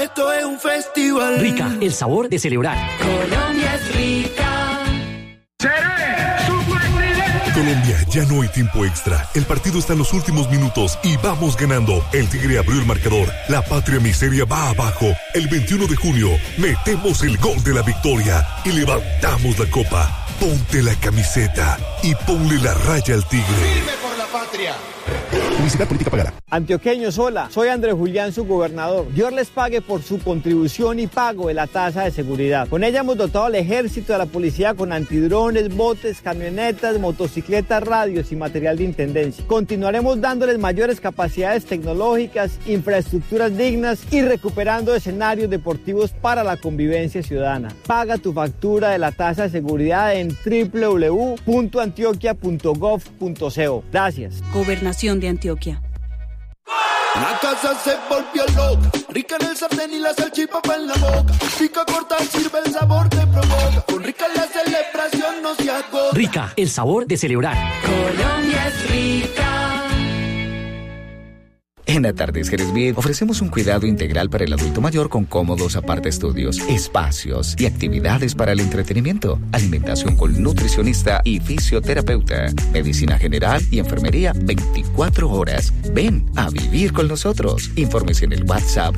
Esto es un festival. Rica, el sabor de celebrar. Colombia es rica. ¡Seré su presidente! Colombia, ya no hay tiempo extra. El partido está en los últimos minutos y vamos ganando. El Tigre abrió el marcador. La patria miseria va abajo. El 21 de junio metemos el gol de la victoria y levantamos la copa. Ponte la camiseta y ponle la raya al Tigre. ¡Firme por la patria! Publicidad política pagada. Antioqueños, hola, soy Andrés Julián, su gobernador. Dios les pague por su contribución y pago de la tasa de seguridad. Con ella hemos dotado al ejército y a la policía con antidrones, botes, camionetas, motocicletas, radios y material de intendencia. Continuaremos dándoles mayores capacidades tecnológicas, infraestructuras dignas y recuperando escenarios deportivos para la convivencia ciudadana. Paga tu factura de la tasa de seguridad en www.antioquia.gov.co. Gracias. Gobernación de Antioquia. La casa se volvió loca, rica en el sartén y la salchipapa en la boca. Pica corta, sirve el sabor, te provoca. Con Rica la celebración no se agota. Rica, el sabor de celebrar. Colombia es rica. En Atardeceres Bid ofrecemos un cuidado integral para el adulto mayor con cómodos apartaestudios, espacios y actividades para el entretenimiento, alimentación con nutricionista y fisioterapeuta, medicina general y enfermería 24 horas. Ven a vivir con nosotros. Infórmese en el WhatsApp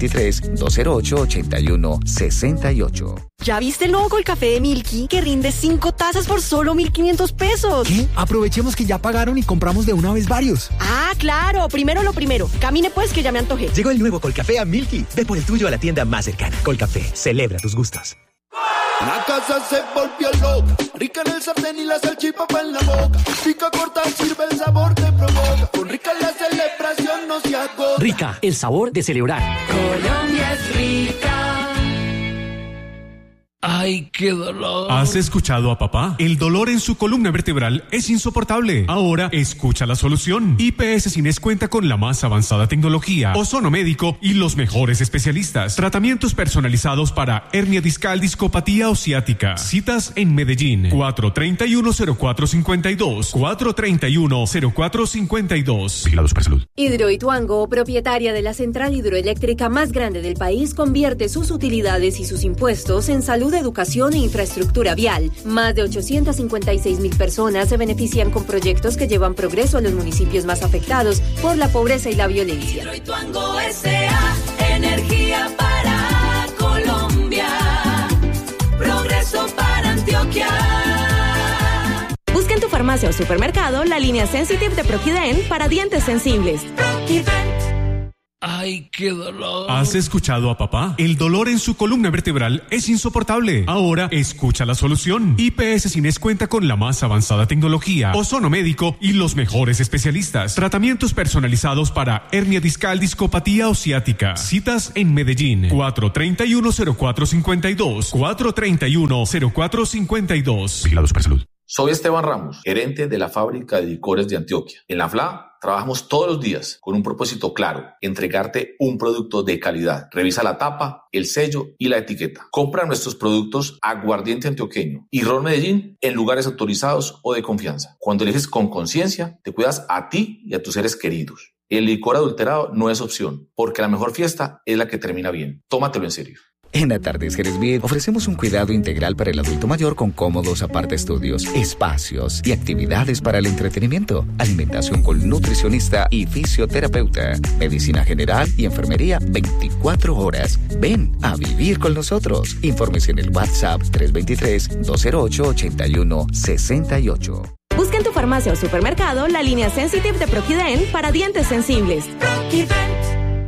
323-208-8168. ¿Ya viste el nuevo Colcafé de Milky que rinde 5 tazas por solo 1.500 pesos? ¿Qué? Aprovechemos que ya pagaron y compramos de una vez varios. Ah, claro. Primero lo primero. Camine pues que ya me antojé. Llegó el nuevo Colcafé a Milky. Ve por el tuyo a la tienda más cercana. Colcafé, celebra tus gustos. La casa se volvió loca, rica en el sartén y la salchipapa en la boca. Pica corta, sirve el sabor, te provoca. Con Rica la celebración no se agota. Rica, el sabor de celebrar. Colombia es rica. ¡Ay, qué dolor! ¿Has escuchado a papá? El dolor en su columna vertebral es insoportable. Ahora escucha la solución. IPS Cines cuenta con la más avanzada tecnología, ozono médico y los mejores especialistas. Tratamientos personalizados para hernia discal, discopatía o ciática. Citas en Medellín. 431-0452. 431-0452. Vigilados por salud. Hidroituango, propietaria de la central hidroeléctrica más grande del país, convierte sus utilidades y sus impuestos en salud, educación e infraestructura vial. Más de 856,000 personas se benefician con proyectos que llevan progreso a los municipios más afectados por la pobreza y la violencia. Hidroituango S.A. Energía para Colombia. Progreso para Antioquia. Busca en tu farmacia o supermercado la línea Sensitive de Proquiden para dientes sensibles. Proquiden. ¡Ay, qué dolor! ¿Has escuchado a papá? El dolor en su columna vertebral es insoportable. Ahora escucha la solución. IPS Cines cuenta con la más avanzada tecnología, ozono médico y los mejores especialistas. Tratamientos personalizados para hernia discal, discopatía o ciática. Citas en Medellín. 431-0452. 431-0452. Vigilados por salud. Soy Esteban Ramos, gerente de la fábrica de licores de Antioquia. En la FLA trabajamos todos los días con un propósito claro: entregarte un producto de calidad. Revisa la tapa, el sello y la etiqueta. Compra nuestros productos Aguardiente Antioqueño y Ron Medellín en lugares autorizados o de confianza. Cuando eliges con conciencia, te cuidas a ti y a tus seres queridos. El licor adulterado no es opción, porque la mejor fiesta es la que termina bien. Tómatelo en serio. En Atardeceres Bid ofrecemos un cuidado integral para el adulto mayor con cómodos apartaestudios, espacios y actividades para el entretenimiento, alimentación con nutricionista y fisioterapeuta, medicina general y enfermería 24 horas. Ven a vivir con nosotros. Infórmese en el WhatsApp 323-208-8168. Busca en tu farmacia o supermercado la línea Sensitive de Proquiden para dientes sensibles. Proquiden.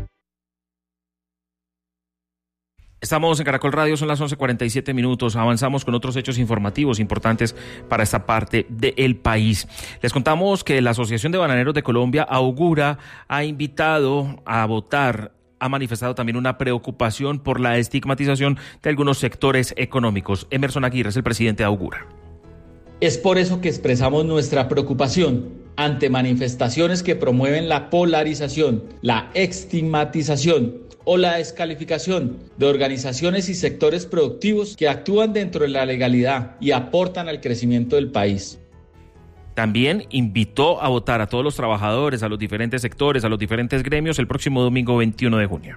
Estamos en Caracol Radio, son las 11:47. Avanzamos con otros hechos informativos importantes para esta parte del país. Les contamos que la Asociación de Bananeros de Colombia, Augura, ha invitado a votar. Ha manifestado también una preocupación por la estigmatización de algunos sectores económicos. Emerson Aguirre es el presidente de Augura. Es por eso que expresamos nuestra preocupación ante manifestaciones que promueven la polarización, la estigmatización o la descalificación de organizaciones y sectores productivos que actúan dentro de la legalidad y aportan al crecimiento del país. También invitó a votar a todos los trabajadores, a los diferentes sectores, a los diferentes gremios el próximo domingo 21 de junio.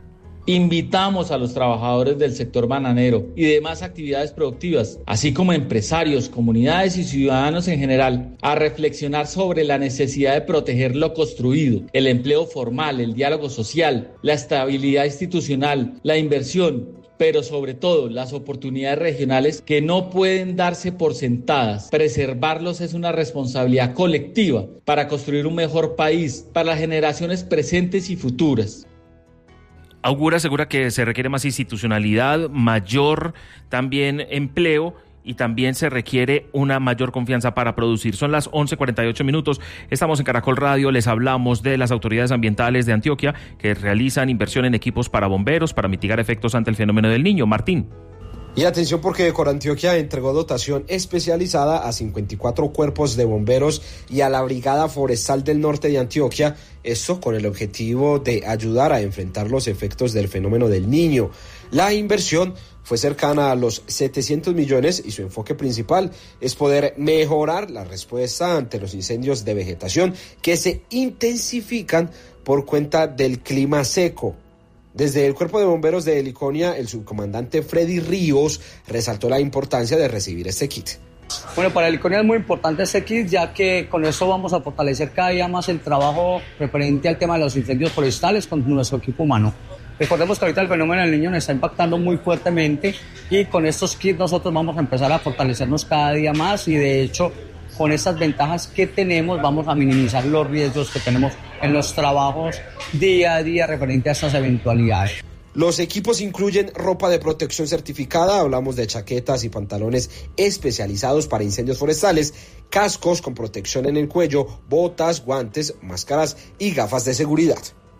Invitamos a los trabajadores del sector bananero y demás actividades productivas, así como empresarios, comunidades y ciudadanos en general, a reflexionar sobre la necesidad de proteger lo construido, el empleo formal, el diálogo social, la estabilidad institucional, la inversión, pero sobre todo las oportunidades regionales que no pueden darse por sentadas. Preservarlos es una responsabilidad colectiva para construir un mejor país para las generaciones presentes y futuras. Augura asegura que se requiere más institucionalidad, mayor también empleo y también se requiere una mayor confianza para producir. Son las 11:48. Estamos en Caracol Radio. Les hablamos de las autoridades ambientales de Antioquia que realizan inversión en equipos para bomberos para mitigar efectos ante el fenómeno del Niño. Martín. Y atención porque Corantioquia entregó dotación especializada a 54 cuerpos de bomberos y a la Brigada Forestal del Norte de Antioquia, esto con el objetivo de ayudar a enfrentar los efectos del fenómeno del Niño. La inversión fue cercana a los 700 millones y su enfoque principal es poder mejorar la respuesta ante los incendios de vegetación que se intensifican por cuenta del clima seco. Desde el Cuerpo de Bomberos de Heliconia, el subcomandante Freddy Ríos resaltó la importancia de recibir este kit. Bueno, para Heliconia es muy importante este kit, ya que con eso vamos a fortalecer cada día más el trabajo referente al tema de los incendios forestales con nuestro equipo humano. Recordemos que ahorita el fenómeno del Niño nos está impactando muy fuertemente y con estos kits nosotros vamos a empezar a fortalecernos cada día más y de hecho con estas ventajas que tenemos vamos a minimizar los riesgos que tenemos en los trabajos día a día referente a estas eventualidades. Los equipos incluyen ropa de protección certificada, hablamos de chaquetas y pantalones especializados para incendios forestales, cascos con protección en el cuello, botas, guantes, máscaras y gafas de seguridad.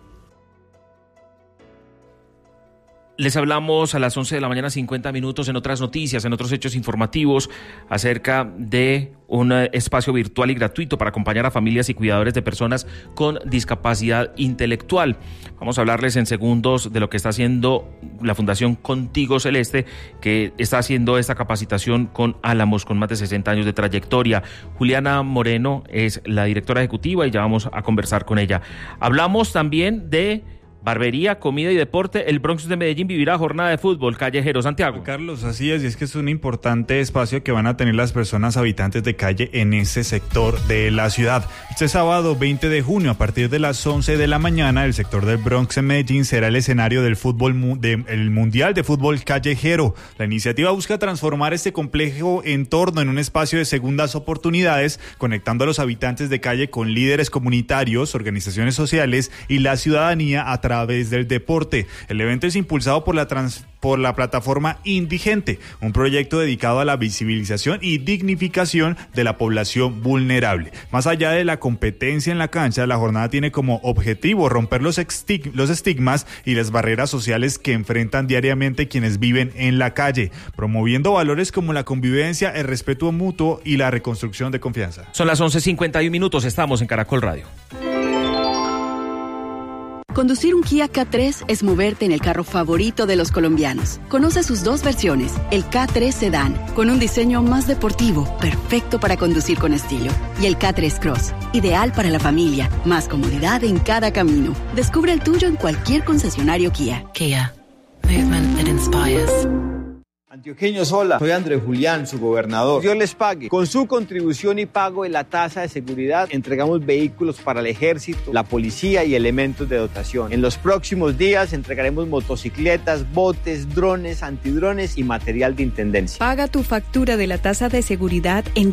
Les hablamos a las 11:50 en otras noticias, en otros hechos informativos, acerca de un espacio virtual y gratuito para acompañar a familias y cuidadores de personas con discapacidad intelectual. Vamos a hablarles en segundos de lo que está haciendo la Fundación Contigo Celeste, que está haciendo esta capacitación con Álamos, con más de 60 años de trayectoria. Juliana Moreno es la directora ejecutiva y ya vamos a conversar con ella. Hablamos también de barbería, comida y deporte. El Bronx de Medellín vivirá jornada de fútbol callejero. Santiago. Carlos, así es, y es que es un importante espacio que van a tener las personas habitantes de calle en ese sector de la ciudad. Este sábado 20 de junio, a partir de las 11 de la mañana, el sector del Bronx en Medellín será el escenario del fútbol el Mundial de Fútbol Callejero. La iniciativa busca transformar este complejo entorno en un espacio de segundas oportunidades, conectando a los habitantes de calle con líderes comunitarios, organizaciones sociales y la ciudadanía a través del deporte. El evento es impulsado por la plataforma Indigente, un proyecto dedicado a la visibilización y dignificación de la población vulnerable. Más allá de la competencia en la cancha, la jornada tiene como objetivo romper los estigmas y las barreras sociales que enfrentan diariamente quienes viven en la calle, promoviendo valores como la convivencia, el respeto mutuo y la reconstrucción de confianza. Son las 11:51, estamos en Caracol Radio. Conducir un Kia K3 es moverte en el carro favorito de los colombianos. Conoce sus dos versiones, el K3 Sedán, con un diseño más deportivo, perfecto para conducir con estilo, y el K3 Cross, ideal para la familia, más comodidad en cada camino. Descubre el tuyo en cualquier concesionario Kia. Kia, movement that inspires. Antioqueños, hola, soy Andrés Julián, su gobernador. Dios les pague. Con su contribución y pago de la tasa de seguridad, entregamos vehículos para el ejército, la policía y elementos de dotación. En los próximos días entregaremos motocicletas, botes, drones, antidrones y material de intendencia. Paga tu factura de la tasa de seguridad en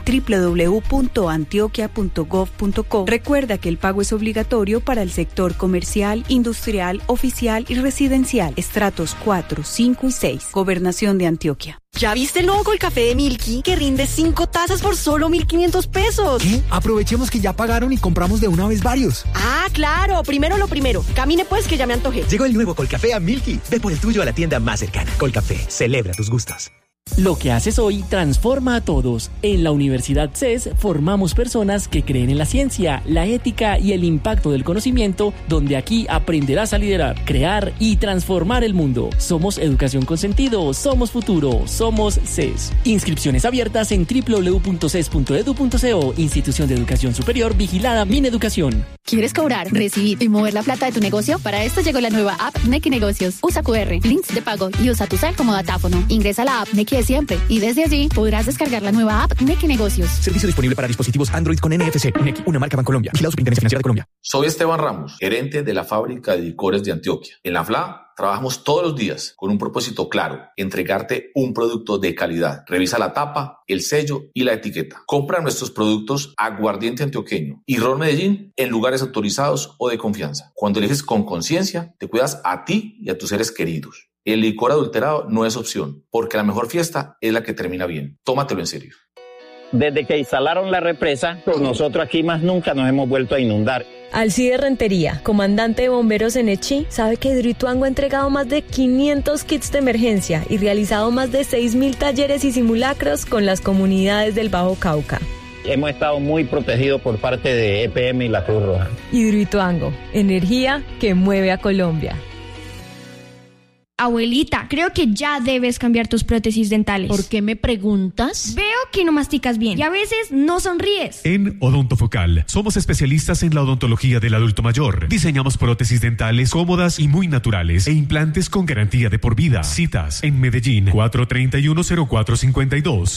www.antioquia.gov.co. Recuerda que el pago es obligatorio para el sector comercial, industrial, oficial y residencial. Estratos 4, 5 y 6. Gobernación de Antioquia. ¿Ya viste el nuevo Colcafé de Milky que rinde 5 tazas por solo 1.500 pesos? ¿Qué? Aprovechemos que ya pagaron y compramos de una vez varios. Ah, claro. Primero lo primero. Camine pues que ya me antojé. Llegó el nuevo Colcafé a Milky. Ve por el tuyo a la tienda más cercana. Colcafé, celebra tus gustos. Lo que haces hoy transforma a todos. En la Universidad CES formamos personas que creen en la ciencia, la ética y el impacto del conocimiento, donde aquí aprenderás a liderar, crear y transformar el mundo. Somos educación con sentido, somos futuro, somos CES. Inscripciones abiertas en www.ces.edu.co. Institución de Educación Superior vigilada Mineducación. ¿Quieres cobrar, recibir y mover la plata de tu negocio? Para esto llegó la nueva app Nequi Negocios. Usa QR, links de pago y usa tu cel como datáfono. Ingresa a la app Nequi de siempre y desde allí podrás descargar la nueva app Nequi Negocios. Servicio disponible para dispositivos Android con NFC. Nequi, una marca Bancolombia. Vigilado Superintendencia Financiera de Colombia. Soy Esteban Ramos, gerente de la fábrica de licores de Antioquia. En la FLA trabajamos todos los días con un propósito claro, entregarte un producto de calidad. Revisa la tapa, el sello y la etiqueta. Compra nuestros productos Aguardiente Antioqueño y Ron Medellín en lugares autorizados o de confianza. Cuando eliges con conciencia, te cuidas a ti y a tus seres queridos. El licor adulterado no es opción, porque la mejor fiesta es la que termina bien. Tómatelo en serio. Desde que instalaron la represa, nosotros aquí más nunca nos hemos vuelto a inundar. Alcide Rentería, comandante de bomberos en Echí, sabe que Hidroituango ha entregado más de 500 kits de emergencia y realizado más de 6.000 talleres y simulacros con las comunidades del Bajo Cauca. Hemos estado muy protegidos por parte de EPM y la Cruz Roja. Hidroituango, energía que mueve a Colombia. Abuelita, creo que ya debes cambiar tus prótesis dentales. ¿Por qué me preguntas? Veo que no masticas bien y a veces no sonríes. En Odontofocal somos especialistas en la odontología del adulto mayor. Diseñamos prótesis dentales cómodas y muy naturales e implantes con garantía de por vida. Citas en Medellín 431-0452,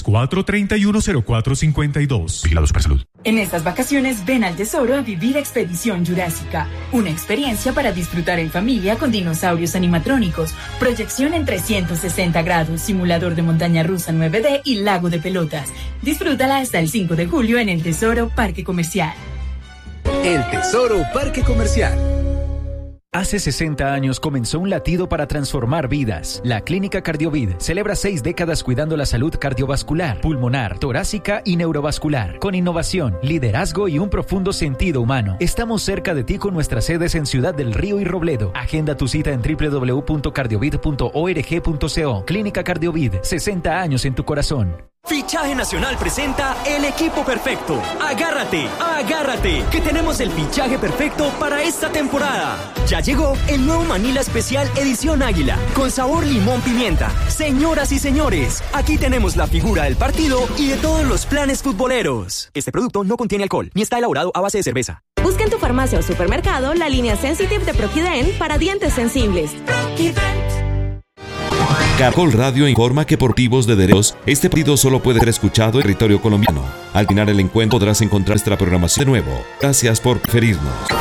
431-0452. Vigilado Supersalud. En estas vacaciones ven al Tesoro a vivir Expedición Jurásica, una experiencia para disfrutar en familia con dinosaurios animatrónicos, proyección en 360 grados, simulador de montaña rusa 9D y lago de pelotas. Disfrútala hasta el 5 de julio en el Tesoro Parque Comercial. El Tesoro Parque Comercial. Hace 60 años comenzó un latido para transformar vidas. La Clínica Cardiovid celebra 6 décadas cuidando la salud cardiovascular, pulmonar, torácica y neurovascular. Con innovación, liderazgo y un profundo sentido humano. Estamos cerca de ti con nuestras sedes en Ciudad del Río y Robledo. Agenda tu cita en www.cardiovid.org.co. Clínica Cardiovid, 60 años en tu corazón. Fichaje Nacional presenta el equipo perfecto. Agárrate, agárrate, que tenemos el fichaje perfecto para esta temporada. Ya llegó el nuevo Manila Especial Edición Águila, con sabor limón pimienta. Señoras y señores, aquí tenemos la figura del partido y de todos los planes futboleros. Este producto no contiene alcohol, ni está elaborado a base de cerveza. Busca en tu farmacia o supermercado la línea Sensitive de Proquiden para dientes sensibles. Caracol Radio informa que por motivos de derechos, este partido solo puede ser escuchado en territorio colombiano. Al final el encuentro podrás encontrar nuestra programación de nuevo. Gracias por preferirnos.